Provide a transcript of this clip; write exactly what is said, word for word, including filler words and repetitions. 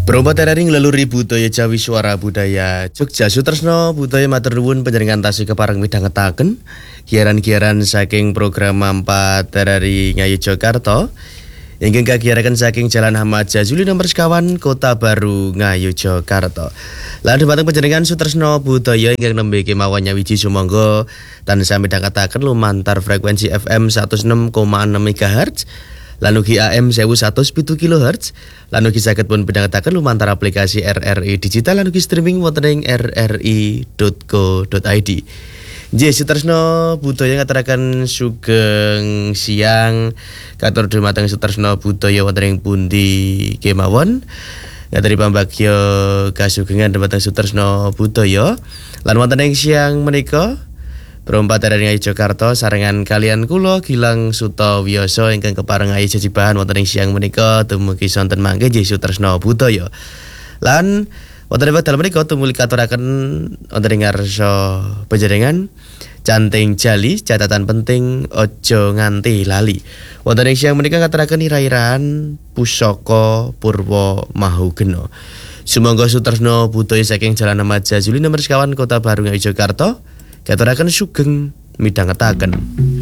Promoterering leluri budaya Jawi Suara Budaya Jogja Sutresno budaya matur nuwun panjenengan tasih kepareng midhangetaken giaran-giaran saking program empat dari Ngayu Jakarta ingkang kagiyaraken saking Jalan Ahmad Jazuli nomor sekawan Kota Baru Ngayu Jakarta. Lan dhumateng panjenengan Sutresno budaya ingkang nembe kemawon nyawiji sumangga tansah midhangetaken lumantar frekuensi F M seratus enam koma enam megahertz lan ugi A M seribu seratus pitu kilohertz lan ugi saged pun midhangetaken lumantar aplikasi R R I digital lan ugi streaming wonten ing r r i dot co dot i d. Nggih Sutresno budaya ngaturaken sugeng siang katur dhumateng Sutresno budaya wonten ing pundi kemawon. Ngaturi pambagya kasugengan dhumateng Sutresno budaya lan wonten ing siang menika Perompat dari Ngayu Jakarta sarengan kalian kula Gilang Sutawiyoso ingkang kepareng ayi jajibahan wonten ing siang menika dumugi sonten mangke nggih Sutresno budaya. Lan wonten ing wekdal menika tumuli katuraken wonten ing ngarsa panjenengan canting jali catatan penting ojo nganti lali. Wonten ing siang menika katuraken ira-iraan pusaka Purwa Mahugena. Sumangga Sutresno budaya saking Jalan Ahmad Jazuli nomor sekawan Kota Baru Ngayu Jakarta katuraken sugeng midhangetaken.